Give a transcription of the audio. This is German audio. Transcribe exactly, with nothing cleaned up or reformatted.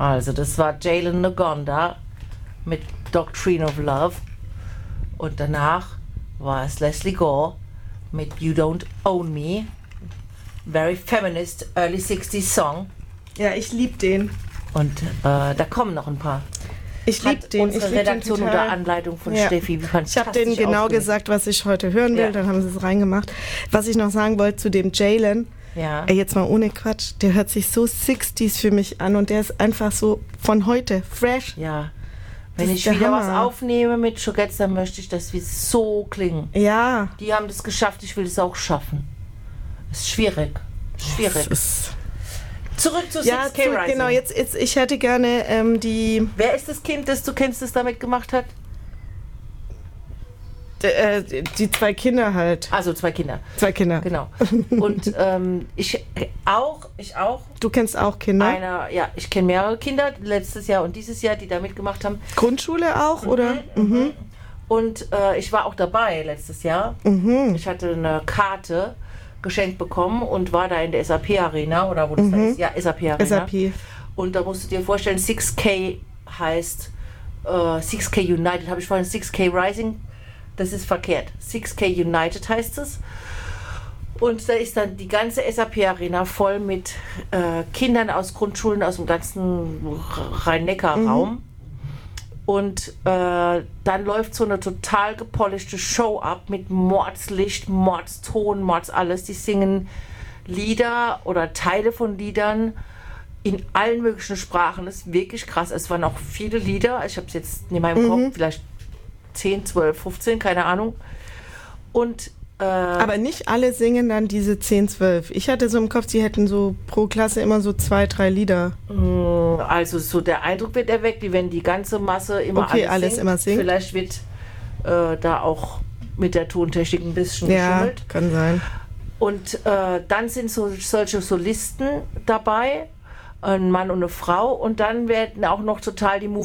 Also, das war Jalen Ngonda mit Doctrine of Love. Und danach war es Leslie Gore mit You Don't Own Me. Very feminist, early sixties Song. Ja, ich liebe den. Und äh, da kommen noch ein paar. Ich liebe den. Unsere ich lieb Redaktion den unter Anleitung von ja. Steffi. Wie ich habe denen genau aufgelegt. gesagt, was ich heute hören will. Ja. Dann haben sie es reingemacht. Was ich noch sagen wollte zu dem Jalen. Ja. Ey, jetzt mal ohne Quatsch. Der hört sich so sixties für mich an und der ist einfach so von heute, fresh. Ja. Wenn Das ich ist der wieder Hammer. was aufnehme mit Schugetz, dann möchte ich, dass wir so klingen. Ja. Die haben das geschafft, ich will es auch schaffen. Ist schwierig. Schwierig. Das ist Zurück zu ja, six K zu, Rising. genau, jetzt, jetzt, ich hätte gerne ähm, die, Wer ist das Kind, das du kennst, das damit gemacht hat? d- äh, die zwei Kinder halt. Also zwei Kinder. Zwei Kinder. Genau. Und ähm, ich auch, ich auch. Du kennst auch Kinder? Einer, ja, ich kenne mehrere Kinder, letztes Jahr und dieses Jahr, die da mitgemacht haben. Grundschule auch, oder? Mhm. Und äh, ich war auch dabei letztes Jahr. Mhm. Ich hatte eine Karte geschenkt bekommen und war da in der S A P Arena, oder wo das da ist? Ja, S A P Arena. S A P. Und da musst du dir vorstellen, six K heißt äh, six K United, habe ich vorhin six K Rising, das ist verkehrt. six K United heißt es. Und da ist dann die ganze S A P Arena voll mit äh, Kindern aus Grundschulen aus dem ganzen Rhein-Neckar-Raum. Und äh, dann läuft so eine total gepolischte Show ab mit Mordslicht, Mordston, Mords alles. Die singen Lieder oder Teile von Liedern in allen möglichen Sprachen. Das ist wirklich krass. Es waren auch viele Lieder. Ich habe es jetzt in meinem Kopf, vielleicht zehn, zwölf, fünfzehn, keine Ahnung. Und äh, Aber nicht alle singen dann diese zehn, zwölf. Ich hatte so im Kopf, sie hätten so pro Klasse immer so zwei, drei Lieder. also so der Eindruck wird erweckt, wie wenn die ganze Masse immer Okay, alles, alles singt. immer singt. Vielleicht wird äh, da auch mit der Tontechnik ein bisschen Ja, geschummelt. kann sein. Und äh, dann sind so solche Solisten dabei, ein Mann und eine Frau, und dann werden auch noch total die